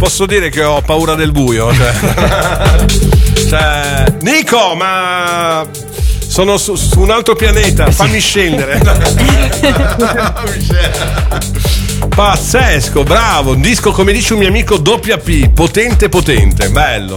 posso dire che ho paura del buio. Cioè, Nico, ma sono su un altro pianeta, fammi scendere. Pazzesco, bravo, un disco, come dice un mio amico, doppia P, potente, bello,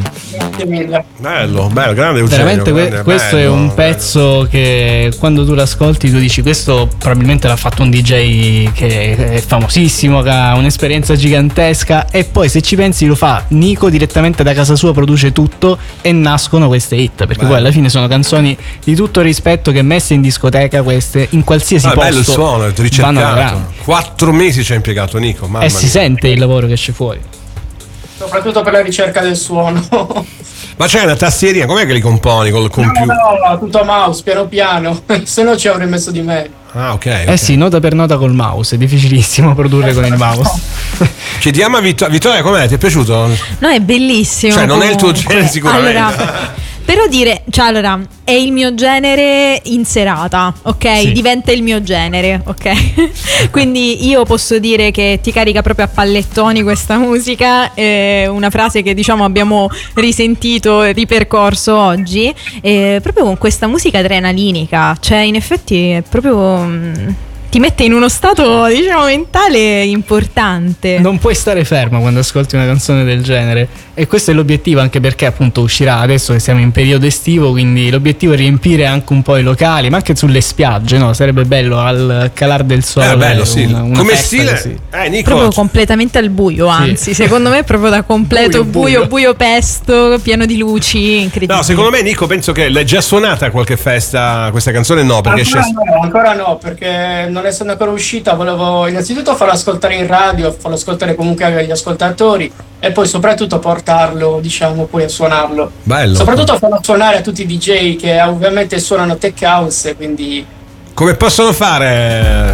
grande Eugenio. Veramente questo bello, è un pezzo che quando tu l'ascolti tu dici questo probabilmente l'ha fatto un DJ che è famosissimo, che ha un'esperienza gigantesca, e poi se ci pensi lo fa Nico direttamente da casa sua, produce tutto e nascono queste hit, perché poi alla fine sono canzoni di tutto rispetto che messe in discoteca, queste in qualsiasi posto. Bello il suono, è ricercato. 4 mesi ci ha impiegato Nico, mamma si sente il lavoro che esce fuori. Soprattutto per la ricerca del suono. Ma c'è una tastierina, com'è che li componi col computer? No, tutto a mouse, piano piano, se no ci avrei messo di me. Ah, ok. Sì, nota per nota col mouse, è difficilissimo produrre con il mouse. Chiediamo a Vittoria, com'è? Ti è piaciuto? No, è bellissimo. Cioè, non è il tuo genere sicuramente. Allora, però dire, cioè allora, è il mio genere in serata, ok? Sì. Diventa il mio genere, ok? Quindi io posso dire che ti carica proprio a pallettoni questa musica, una frase che diciamo abbiamo risentito, ripercorso oggi, proprio con questa musica adrenalinica, cioè in effetti è proprio... ti mette in uno stato, diciamo, mentale importante. Non puoi stare fermo quando ascolti una canzone del genere, e questo è l'obiettivo, anche perché appunto uscirà adesso che siamo in periodo estivo, quindi l'obiettivo è riempire anche un po' i locali, ma anche sulle spiagge, no? Sarebbe bello al calar del sole. Bello, sì. Una come festa stile, Nico, proprio completamente al buio, anzi, secondo me è proprio da completo buio pesto, pieno di luci, incredibile. No, secondo me, Nico, penso che l'hai già suonata a qualche festa questa canzone, no? Perché ancora no, perché non essendo ancora uscita volevo innanzitutto farlo ascoltare in radio, farlo ascoltare comunque agli ascoltatori e poi soprattutto portarlo, diciamo, poi a suonarlo. Bello. Soprattutto farlo suonare a tutti i DJ che ovviamente suonano tech house, quindi... Come possono fare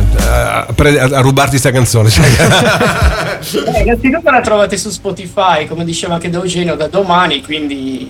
a rubarti sta canzone? Innanzitutto la trovate su Spotify, come diceva anche Eugenio, da domani, quindi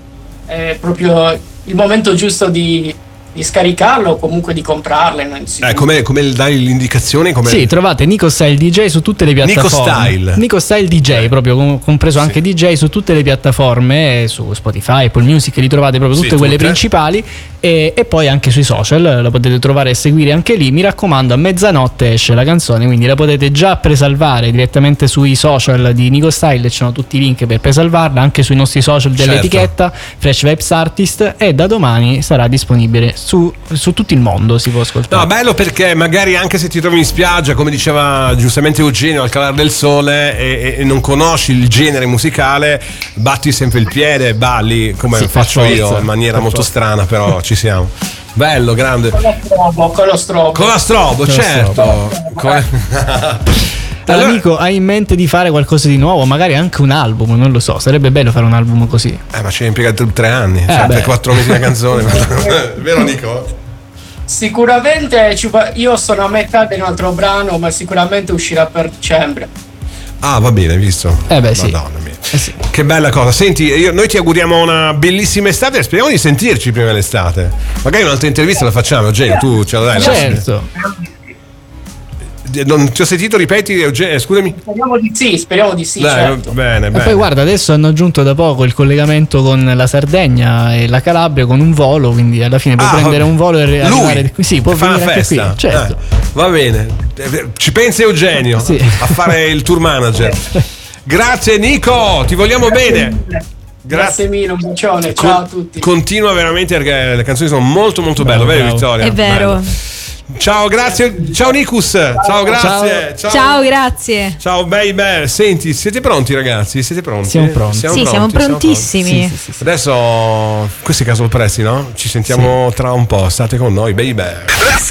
è proprio il momento giusto di scaricarlo o comunque di comprarle. Come dai l'indicazione? Sì, trovate Nico Style DJ su tutte le piattaforme. Nico Style DJ, proprio compreso anche DJ su tutte le piattaforme, su Spotify, Apple Music, li trovate proprio tutte quelle principali, e poi anche sui social la potete trovare e seguire anche lì. Mi raccomando, a mezzanotte esce la canzone, quindi la potete già presalvare direttamente sui social di Nico Style, e ci sono tutti i link per presalvarla, anche sui nostri social dell'etichetta Fresh Vibes Artist, e da domani sarà disponibile su tutto il mondo, si può ascoltare. No, bello, perché magari anche se ti trovi in spiaggia, come diceva giustamente Eugenio, al calar del sole, e non conosci il genere musicale, batti sempre il piede e balli come faccio io, in maniera molto strana, però ci siamo. Bello, grande. Con lo strobo, certo. Allora, Nico, hai in mente di fare qualcosa di nuovo? Magari anche un album, non lo so, sarebbe bello fare un album così. Ma ci hai impiegato 3 anni, per 4 mesi una canzone. Vero, Nico? Sicuramente io sono a metà di un altro brano, ma sicuramente uscirà per dicembre. Ah, va bene, visto? Madonna mia. Sì. Che bella cosa. Senti, noi ti auguriamo una bellissima estate e speriamo di sentirci prima dell'estate. Magari un'altra intervista la facciamo, Eugenio, tu ce la dai? Certo. Non ti ho sentito, ripeti, Eugenio, scusami. Speriamo di sì, certo. Bene. E poi guarda, adesso hanno aggiunto da poco il collegamento con la Sardegna e la Calabria con un volo, quindi alla fine puoi prendere un volo e arrivare qui. Sì, può fa venire una festa. Anche qui. Certo. Va bene. Ci pensa Eugenio a fare il tour manager. Grazie Nico, ti vogliamo bene. Grazie mille, un bacione, ciao a tutti. Continua veramente, perché le canzoni sono molto molto belle, vero Vittoria? È vero. Bello. Ciao, grazie. Ciao Nicus. Ciao, grazie. Ciao, grazie. Ciao, baby. Senti, siete pronti, ragazzi? Siete pronti? Siamo pronti. Siamo prontissimi. Sì. Adesso, questi Castle Presti, no? Ci sentiamo tra un po'. State con noi, baby.